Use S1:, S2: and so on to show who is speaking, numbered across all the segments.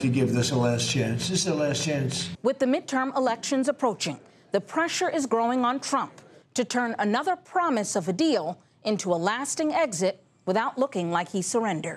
S1: to give this a last chance. This is a last chance.
S2: With the midterm elections approaching, the pressure is growing on Trump to turn another promise of a deal into a lasting exit without looking like he surrendered.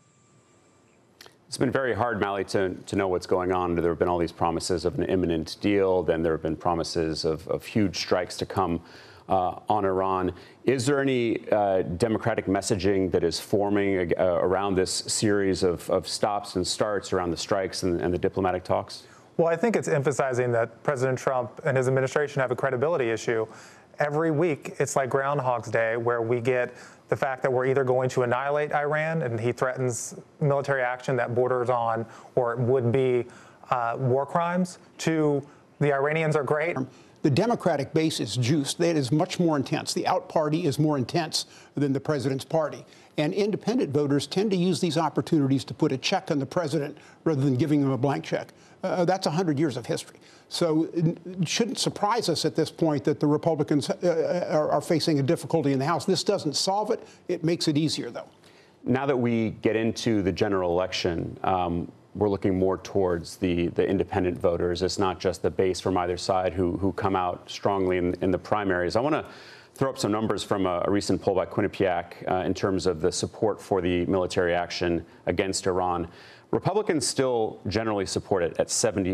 S3: It's been very hard, Mally, to know what's going on. There have been all these promises of an imminent deal. Then there have been promises of huge strikes to come on Iran. Is there any Democratic messaging that is forming around this series of stops and starts around the strikes and the diplomatic talks?
S4: Well, I think it's emphasizing that President Trump and his administration have a credibility issue. Every week, it's like Groundhog's Day, where we get the fact that we're either going to annihilate Iran, and he threatens military action that borders on or would be war crimes, to the Iranians are great.
S5: The Democratic base is juiced. It is much more intense. The out party is more intense than the president's party. And independent voters tend to use these opportunities to put a check on the president rather than giving him a blank check. That's 100 years of history. So it shouldn't surprise us at this point that the Republicans are facing a difficulty in the House. This doesn't solve it. It makes it easier, though. Now
S3: that we get into the general election, we're looking more towards the independent voters. It's not just the base from either side who come out strongly in the primaries. I want to throw up some numbers from a recent poll by Quinnipiac in terms of the support for the military action against Iran. Republicans still generally support it at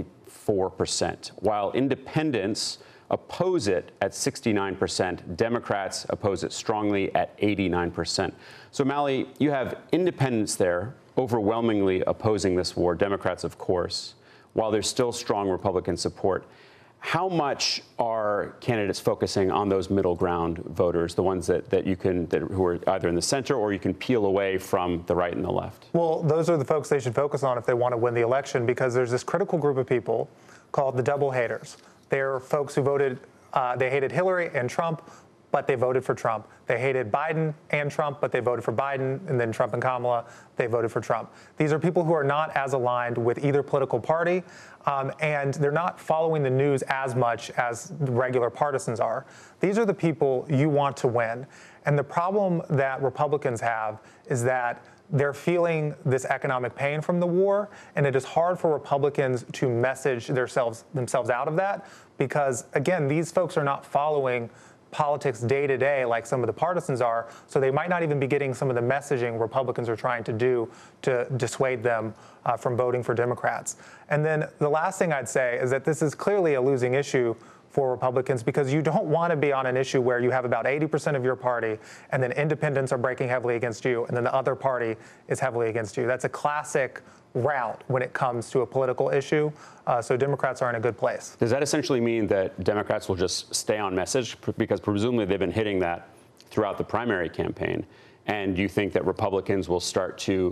S3: 74%, while independents oppose it at 69%. Democrats oppose it strongly at 89%. So, Mally, you have independents there overwhelmingly opposing this war, Democrats, of course, while there's still strong Republican support. How much are candidates focusing on those middle ground voters, the ones who are either in the center or you can peel away from the right and the left? Well, those are the folks they should focus on if they want to win the election, because there's this critical group of people called the double haters. They're folks who voted, they hated Hillary and Trump, but they voted for Trump. They hated Biden and Trump, but they voted for Biden, and then Trump and Kamala, they voted for Trump. These are people who are not as aligned with either political party, and they're not following the news as much as regular partisans are. These are the people you want to win. And the problem that Republicans have is that they're feeling this economic pain from the war, and it is hard for Republicans to message themselves out of that because, again, these folks are not following politics day to day like some of the partisans are, so they might not even be getting some of the messaging Republicans are trying to do to dissuade them from voting for Democrats. And then the last thing I'd say is that this is clearly a losing issue for Republicans because you don't want to be on an issue where you have about 80% of your party and then independents are breaking heavily against you and then the other party is heavily against you. That's a classic route when it comes to a political issue. So Democrats are in a good place. Does that essentially mean that Democrats will just stay on message? Because presumably they've been hitting that throughout the primary campaign. And do you think that Republicans will start to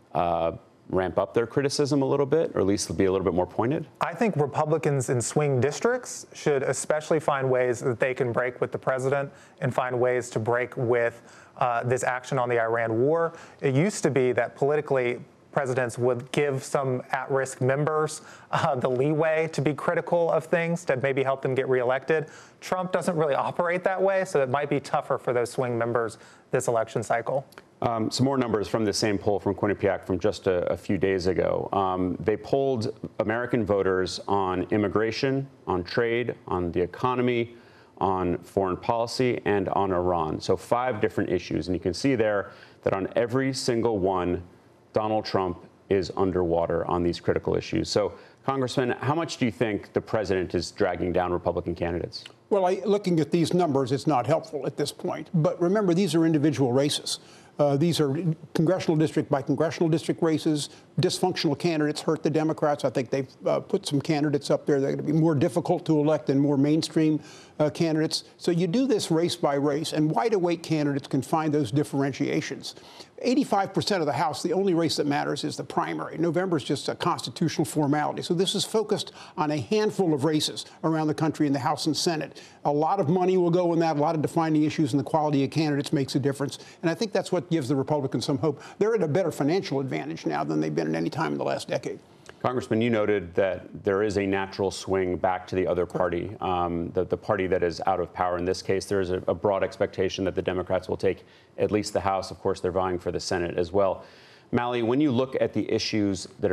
S3: ramp up their criticism a little bit, or at least be a little bit more pointed? I think Republicans in swing districts should especially find ways that they can break with the president and find ways to break with this action on the Iran war. It used to be that politically presidents would give some at-risk members the leeway to be critical of things to maybe help them get reelected. Trump doesn't really operate that way, so it might be tougher for those swing members this election cycle. Some more numbers from the same poll from Quinnipiac from just a few days ago. They polled American voters on immigration, on trade, on the economy, on foreign policy, and on Iran. So 5 different issues. And you can see there that on every single one, Donald Trump is underwater on these critical issues. So, Congressman, how much do you think the president is dragging down Republican candidates? Well, looking at these numbers, it's not helpful at this point. But remember, these are individual races. These are congressional district by congressional district races. Dysfunctional candidates hurt the Democrats. I think they've put some candidates up there that are going to be more difficult to elect than more mainstream candidates. So you do this race by race, and wide-awake candidates can find those differentiations. 85% of the House, the only race that matters is the primary. November is just a constitutional formality. So this is focused on a handful of races around the country in the House and Senate. A lot of money will go in that, a lot of defining issues, and the quality of candidates makes a difference. And I think that's what gives the Republicans some hope. They're at a better financial advantage now than they've been at any time in the last decade. Congressman, you noted that there is a natural swing back to the other party, the party that is out of power. In this case, there is a broad expectation that the Democrats will take at least the House. Of course, they're vying for the Senate as well. Mally, when you look at the issues that are